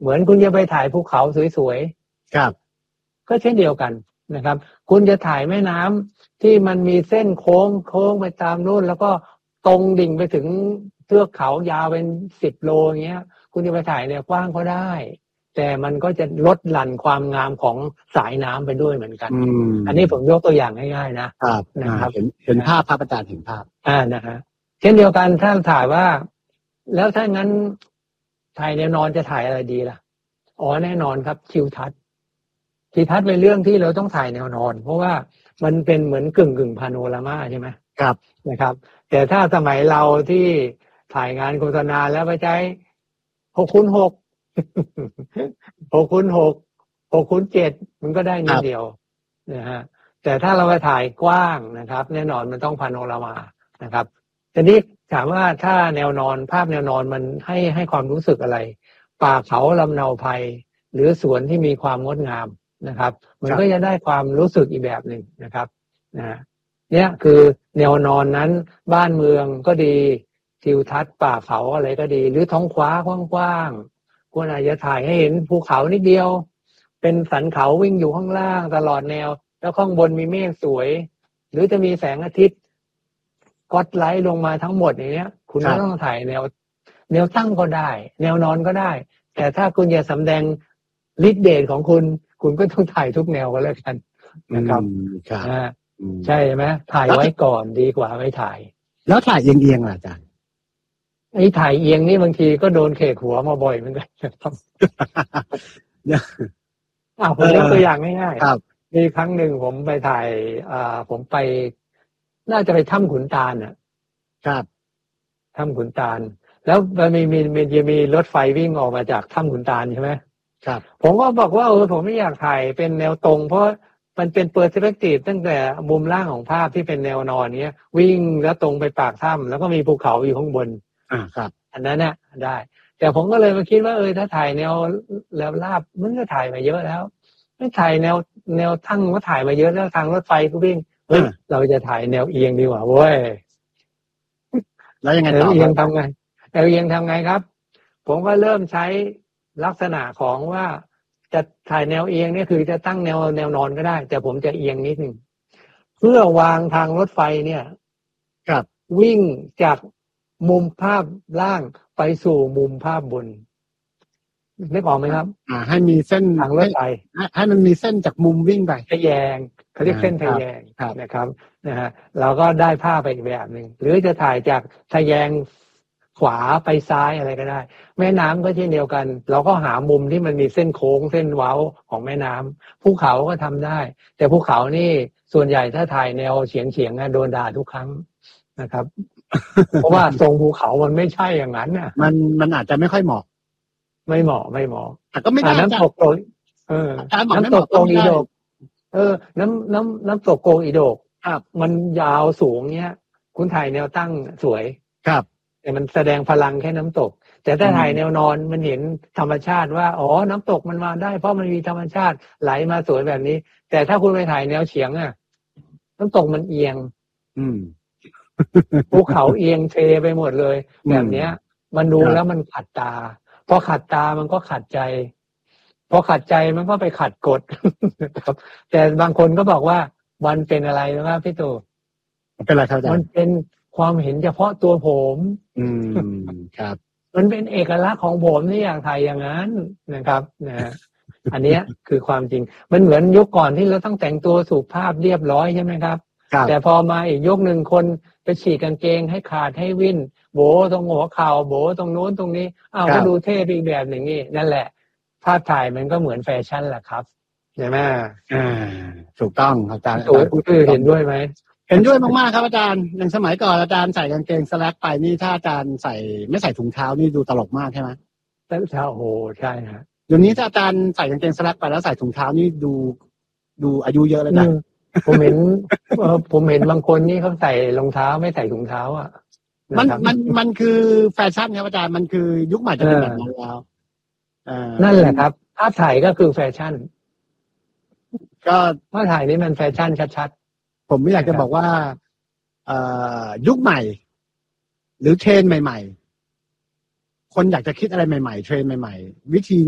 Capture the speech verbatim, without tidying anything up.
เหมือนคุณจะไปถ่ายภูเขาสวยๆครับก็เช่นเดียวกันนะครับคุณจะถ่ายแม่น้ำที่มันมีเส้นโค้งโค้งไปตามนู่นแล้วก็ตรงดิ่งไปถึงเทือกเขายาวเป็นสิบโลอย่างเงี้ยคุณจะไปถ่ายแนวกว้างก็ได้แต่มันก็จะลดหลั่นความงามของสายน้ำไปด้วยเหมือนกันอืมอันนี้ผมยกตัวอย่างง่ายๆนะครับนะครับเห็นเห็นภาพครับอาจารย์เห็นภาพอ่านะฮะเช่นเดียวกันถ้าถ่ายว่าแล้วถ้างั้นถ่ายแนวนอนจะถ่ายอะไรดีล่ะอ๋อแน่นอนครับทิวทัศน์ทิวทัศน์เป็นเรื่องที่เราต้องถ่ายแนวนอนเพราะว่ามันเป็นเหมือนกึ่งกึ่งพาโนรามาใช่ไหมครับนะครับแต่ถ้าสมัยเราที่ถ่ายงานโฆษณาแล้วไปใช้หกคูณหกหกคูณหกหกคูณเจ็ดมันก็ได้นิดเดียวนะฮะแต่ถ้าเราไปถ่ายกว้างนะครับแน่นอนมันต้องพาโนรามานะครับทีนี้ถามว่าถ้าแนวนอนภาพแนวนอนมันให้ให้ความรู้สึกอะไรป่าเขาลำเนาไพรหรือสวนที่มีความงดงามนะครับมันก็จะได้ความรู้สึกอีกแบบหนึ่งนะครับนะเนี่ยคือแนวนอนนั้นบ้านเมืองก็ดีทิวทัศน์ป่าเขาอะไรก็ดีหรือท้องฟ้ากว้างๆคุณอาจจะถ่ายให้เห็นภูเขานิดเดียวเป็นสันเขาวิ่งอยู่ข้างล่างตลอดแนวแล้วข้างบนมีเมฆสวยหรือจะมีแสงอาทิตย์ก็อดไลท์ลงมาทั้งหมดอย่างเงี้ยคุณไม่ต้องถ่ายแนวแนวตั้งก็ได้แนวนอนก็ได้แต่ถ้าคุณอยากสำแดงฤทธิ์เดชของคุณคุณก็ต้องถ่ายทุกแนวก็แล้วกันนะครับอ่าใช่ไหมถ่ายไว้ก่อนดีกว่าไม่ถ่ายแล้วถ่ายเอียงๆล่ะอาจารย์ไอ้ถ่ายเอียงนี่บางทีก็โดนเขกหัวมาบ่อยเหมือนกันครับอ้าวผมยกตัวอย่างง่ายๆมีครั้งหนึ่งผมไปถ่ายอ่าผมไปน่าจะไปถ้ำขุนตาลน่ะครับถ้ำขุนตาลแล้วมันมีมีมีจะมีรถไฟวิ่งออกมาจากถ้ำขุนตาลใช่ไหมครับผมก็บอกว่าเออผมไม่อยากถ่ายเป็นแนวตรงเพราะมันเป็นเปอร์สเปกทีฟตั้งแต่มุมล่างของภาพที่เป็นแนวนอนเนี้ยวิ่งแล้วตรงไปปากถ้ำแล้วก็มีภูเขาอยู่ข้างบนอ่าครับอันนั้นน่ะได้แต่ผมก็เลยมาคิดว่าเออถ้าถ่ายแนวแล้วราบมันก็ถ่ายมาเยอะแล้วไม่ถ่ายแนวแนวทั้งก็ถ่ายมาเยอะแล้วทางรถไฟก็วิ่งเฮ้ยเราจะถ่ายแนวเอียงดีกว่าเว้ยแล้วยังไงต่อแนวเอียงทำไงแนวเอียงทำไงครับผมก็เริ่มใช้ลักษณะของว่าจะถ่ายแนวเอียงเนี่ยคือจะตั้งแนวแนวนอนก็ได้แต่ผมจะเอียงนิดนึงเพื่อวางทางรถไฟเนี่ยครับวิ่งจากมุมภาพล่างไปสู่มุมภาพบนนึกออกไหมครับอ่าให้มีเส้นทางรถไฟให้มันมีเส้นจากมุมวิ่งไปทะแยงเขาเรียกเส้นทะแยงนะครับนะฮะเราก็ได้ภาพไปอีกแบบหนึ่งหรือจะถ่ายจากทะแยงขวาไปซ้ายอะไรก็ได้แม่น้ำก็เช่นเดียวกันเราก็หามุมที่มันมีเส้นโค้งเส้นเว้าของแม่น้ำภูเขาก็ทำได้แต่ภูเขานี่ส่วนใหญ่ถ้าถ่ายแนวเฉียงเฉียงโดนด่าทุกครั้งนะครับ เพราะว่าทรงภูเขามันไม่ใช่อย่างนั้นน่ะมันมันอาจจะไม่ค่อยเหมาะไม่เหมาะไม่เหมาะแต่ก็ไม่ได้น้ำตกโกเออน้ำตกโกอีโดกเออน้ำน้ำน้ำตกโกอีโดกครับมันยาวสูงเนี้ยคุณถ่ายแนวตั้งสวยครับแต่มันแสดงพลังแค่น้ำตกแต่ถ้าถ่ายแนวนอนมันเห็นธรรมชาติว่าอ๋อน้ำตกมันมาได้เพราะมันมีธรรมชาติไหลมาสวยแบบนี้แต่ถ้าคุณไปถ่ายแนวเฉียงอ่ะน้ำตกมันเอียงอืมภูเขาเอียงเทไปหมดเลยแบบเนี้ยมันดูแล้วมันขัดตาพอขัดตามันก็ขัดใจพอขัดใจมันก็ไปขัดกฎครับแต่บางคนก็บอกว่ามันเป็นอะไรนะครับพี่ตู่เป็นอะไรครับอาจารย์มันเป็นความเห็นเฉพาะตัวผมอืมครับมันเป็นเอกลักษณ์ของผมที่อยากถ่ายอย่างนั้นนะครับนะอันนี้คือความจริงมันเหมือนยุคก่อนที่เราต้องแต่งตัวสุภาพเรียบร้อยใช่ไหมครับแต่พอมาอีกยุคหนึ่งคนไปฉีกกางเกงให้ขาดให้วิ่นโบตรงหัวเข่าโบตรงนู้นตรงนี้อ้าวก็ดูเท่อีกแบบหนึ่งนี่นั่นแหละภาพถ่ายมันก็เหมือนแฟชั่นแหละครับใช่ไหมอ่าถูกต้องอาจารย์ถูกเห็นด้วยไหมเห็นด้วยมากๆครับอาจารย์อย่างสมัยก่อนอาจารย์ใส่กางเกงสแลกไปนี่ถ้าอาจารย์ใส่ไม่ใส่ถุงเท้านี่ดูตลกมากใช่ไหมแต่เท้าโอ้โหใช่ฮะเดี๋ยวนี้ถ้าอาจารย์ใส่กางเกงสแลกไปแล้วใส่ถุงเท้านี่ดูดูอายุเยอะเลยนะผมเห็นผมเห็นบางคนนี่เขาใส่รองเท้าไม่ใส่ถุงเท้าอ่ะมันมันมันคือแฟชั่นครับอาจารย์มันคือยุคใหม่จะเป็นแบบนั้นแล้วนั่นแหละครับภาพถ่ายก็คือแฟชั่นก็ภาพถ่ายนี่มันแฟชั่นชัดๆผมไม่อยากจะบอกว่าเอ่อยุคใหม่หรือเทรนด์ใหม่ๆคนอยากจะคิดอะไรใหม่ๆเทรนด์ใหม่ๆวิธี